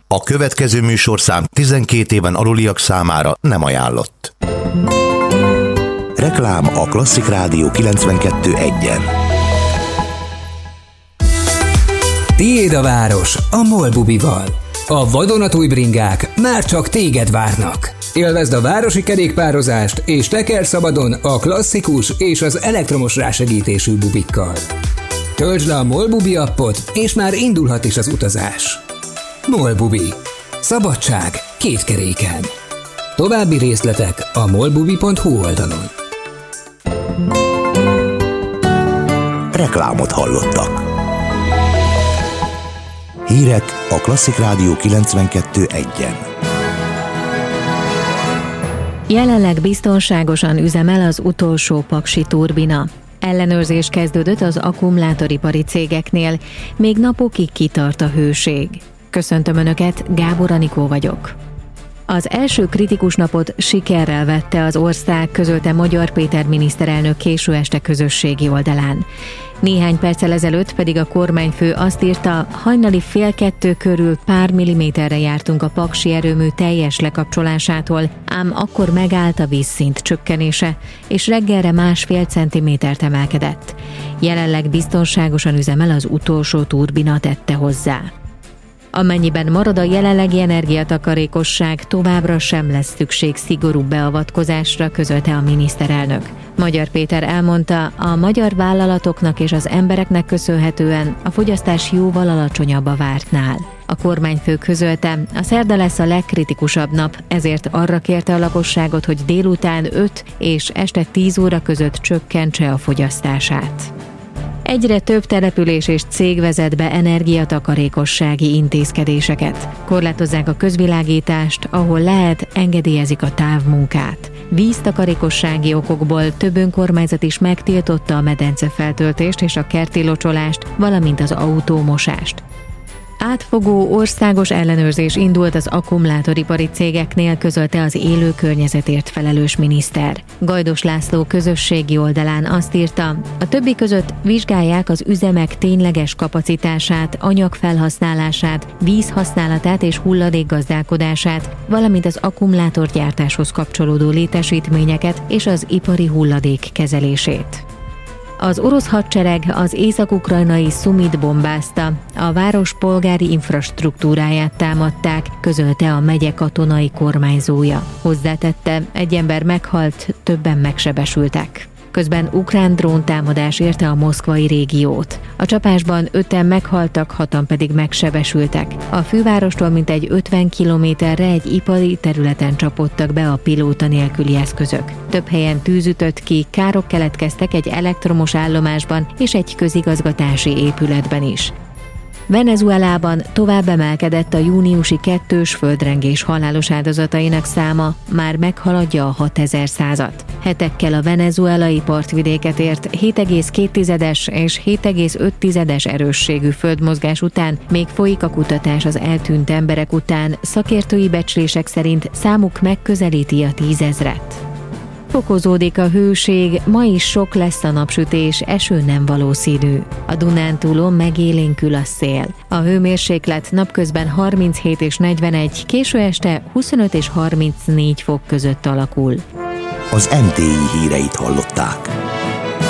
A következő műsorszám 12 éven aluliak számára nem ajánlott. Reklám a Klasszik Rádió 92.1-en. Tiéd a város a MOL Bubival. A vadonatúj bringák már csak téged várnak. Élvezd a városi kerékpározást és teker szabadon a klasszikus és az elektromos rásegítésű bubikkal. Töltsd le a MOL Bubi appot, és már indulhat is az utazás. MOL Bubi. Szabadság két keréken. További részletek a molbubi.hu oldalon. Reklámot hallottak. Hírek a Klasszik Rádió 92.1-en. Jelenleg biztonságosan üzemel az utolsó paksi turbina. Ellenőrzés kezdődött az akkumulátoripari cégeknél, még napokig kitart a hőség. Köszöntöm Önöket, Gábor Anikó vagyok. Az első kritikus napot sikerrel vette az ország, közölte Magyar Péter miniszterelnök késő este közösségi oldalán. Néhány perccel ezelőtt pedig a kormányfő azt írta, hajnali 1:30 körül pár milliméterre jártunk a paksi erőmű teljes lekapcsolásától, ám akkor megállt a vízszint csökkenése, és reggelre 1,5 centimétert emelkedett. Jelenleg biztonságosan üzemel az utolsó turbina, tette hozzá. Amennyiben marad a jelenlegi energiatakarékosság, továbbra sem lesz szükség szigorúbb beavatkozásra, közölte a miniszterelnök. Magyar Péter elmondta, a magyar vállalatoknak és az embereknek köszönhetően a fogyasztás jóval alacsonyabb a vártnál. A kormányfő közölte, a szerda lesz a legkritikusabb nap, ezért arra kérte a lakosságot, hogy délután 5 és este 10 óra között csökkentse a fogyasztását. Egyre több település és cég vezet be energiatakarékossági intézkedéseket. Korlátozzák a közvilágítást, ahol lehet, engedélyezik a távmunkát. Víztakarékossági okokból több önkormányzat is megtiltotta a medencefeltöltést és a kerti locsolást, valamint az autómosást. Átfogó országos ellenőrzés indult az akkumulátoripari cégeknél, közölte az élő környezetért felelős miniszter. Gajdos László közösségi oldalán azt írta, a többi között vizsgálják az üzemek tényleges kapacitását, anyagfelhasználását, vízhasználatát és hulladékgazdálkodását, valamint az akkumulátorgyártáshoz kapcsolódó létesítményeket és az ipari hulladék kezelését. Az orosz hadsereg az észak-ukrajnai Szumit bombázta, a város polgári infrastruktúráját támadták, közölte a megye katonai kormányzója. Hozzátette, egy ember meghalt, többen megsebesültek. Közben ukrán dróntámadás érte a moszkvai régiót. A csapásban 5-en meghaltak, 6-an pedig megsebesültek. A fővárostól mintegy 50 kilométerre egy ipari területen csapódtak be a pilóta nélküli eszközök. Több helyen tűz ütött ki, károk keletkeztek egy elektromos állomásban és egy közigazgatási épületben is. Venezuelában tovább emelkedett a júniusi 2-s földrengés halálos áldozatainak száma, már meghaladja a 6100-at. Hetekkel a venezuelai partvidéket ért 7,2 és 7,5 erősségű földmozgás után még folyik a kutatás az eltűnt emberek után, szakértői becslések szerint számuk megközelíti a 10 000-et. Fokozódik a hőség, ma is sok lesz a napsütés, eső nem valószínű. A Dunántúlon megélénkül a szél. A hőmérséklet napközben 37 és 41, késő este 25 és 34 fok között alakul. Az NTI híreit hallották.